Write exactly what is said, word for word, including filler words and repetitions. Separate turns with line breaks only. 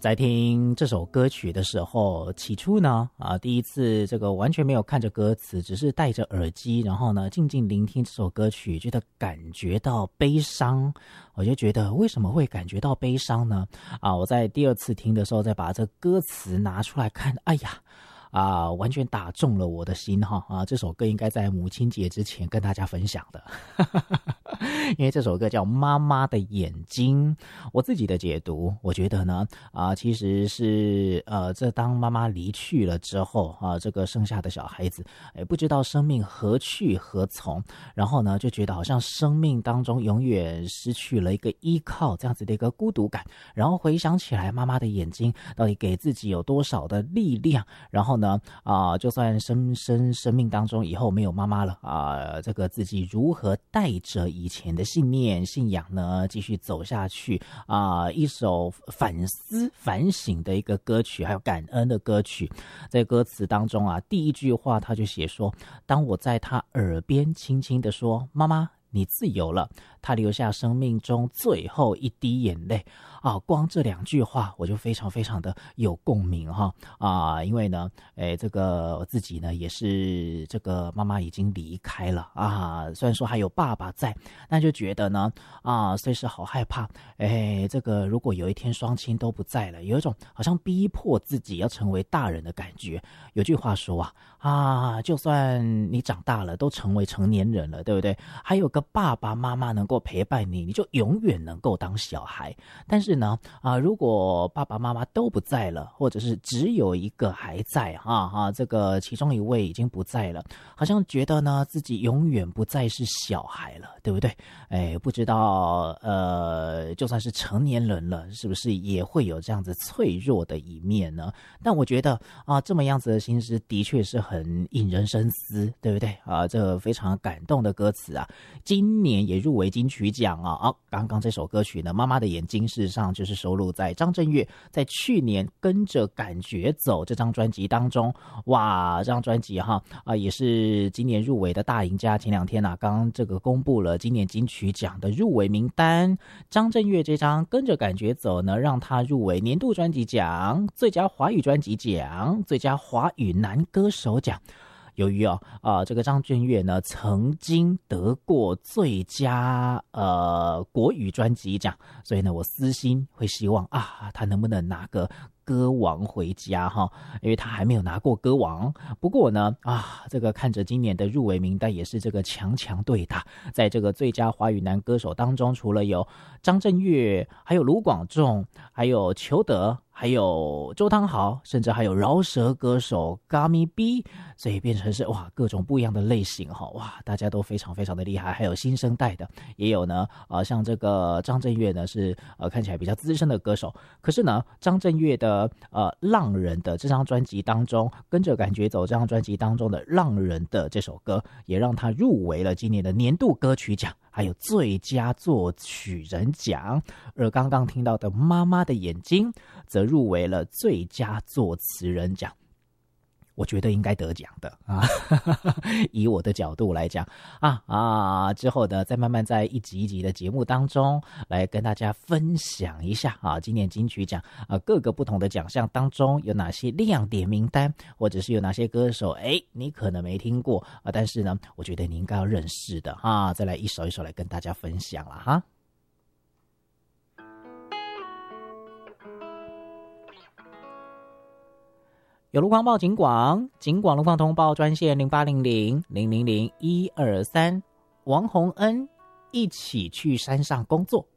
在听这首歌曲的时候，起初呢，啊，第一次这个完全没有看着歌词，只是戴着耳机，然后呢，静静聆听这首歌曲，觉得感觉到悲伤。我就觉得为什么会感觉到悲伤呢？啊，我在第二次听的时候，再把这歌词拿出来看，哎呀。啊，完全打中了我的心哈！啊，这首歌应该在母亲节之前跟大家分享的，因为这首歌叫《妈妈的眼睛》。我自己的解读，我觉得呢，啊，其实是呃，这当妈妈离去了之后啊，这个剩下的小孩子，哎，不知道生命何去何从，然后呢，就觉得好像生命当中永远失去了一个依靠，这样子的一个孤独感。然后回想起来，妈妈的眼睛到底给自己有多少的力量，然后呢。呢啊、呃，就算生生生命当中以后没有妈妈了啊、呃，这个自己如何带着以前的信念信仰呢，继续走下去啊、呃？一首反思反省的一个歌曲，还有感恩的歌曲，在歌词当中啊，第一句话他就写说：“当我在他耳边轻轻地说，妈妈。”你自由了，他留下生命中最后一滴眼泪啊！光这两句话我就非常非常的有共鸣哈啊！因为呢，哎，这个我自己呢也是这个妈妈已经离开了啊，虽然说还有爸爸在，但就觉得呢啊，虽是好害怕，哎，这个如果有一天双亲都不在了，有一种好像逼迫自己要成为大人的感觉。有句话说啊啊，就算你长大了，都成为成年人了，对不对？还有个爸爸妈妈能够陪伴你，你就永远能够当小孩。但是呢，啊，如果爸爸妈妈都不在了，或者是只有一个还在，哈、啊、哈、啊，这个其中一位已经不在了，好像觉得呢自己永远不再是小孩了，对不对？哎，不知道，呃，就算是成年人了，是不是也会有这样子脆弱的一面呢？但我觉得啊，这么样子的心思的确是很引人深思，对不对？啊，这个非常感动的歌词啊。今年也入围金曲奖啊！啊，刚刚这首歌曲呢，《妈妈的眼睛》事实上就是收录在张震岳在去年《跟着感觉走》这张专辑当中。哇，这张专辑哈啊，也是今年入围的大赢家。前两天啊，刚刚这个公布了今年金曲奖的入围名单。张震岳这张《跟着感觉走》呢，让他入围年度专辑奖、最佳华语专辑奖、最佳华语男歌手奖。由于啊啊、呃，这个张震岳呢曾经得过最佳呃国语专辑奖，所以呢，我私心会希望啊，他能不能拿个歌王回家哈，因为他还没有拿过歌王。不过呢啊，这个看着今年的入围名单也是这个强强对打，在这个最佳华语男歌手当中，除了有张震岳，还有卢广仲，还有裘德。还有周汤豪，甚至还有饶舌歌手 Gummy B， 所以变成是哇各种不一样的类型哈，哇大家都非常非常的厉害。还有新生代的，也有呢，呃像这个张震岳呢是呃看起来比较资深的歌手，可是呢张震岳的呃浪人的这张专辑当中，跟着感觉走这张专辑当中的浪人的这首歌，也让他入围了今年的年度歌曲奖。还有最佳作曲人奖，而刚刚听到的《妈妈的眼睛》则入围了最佳作词人奖。我觉得应该得奖的啊，以我的角度来讲啊啊，之后呢，再慢慢在一集一集的节目当中来跟大家分享一下啊，今年金曲奖啊各个不同的奖项当中有哪些亮点名单，或者是有哪些歌手，哎，你可能没听过啊，但是呢，我觉得你应该要认识的啊，再来一首一首来跟大家分享了哈。有路况报警广，警广路况通报专线零八零零零零零一二三。王洪恩一起去山上工作，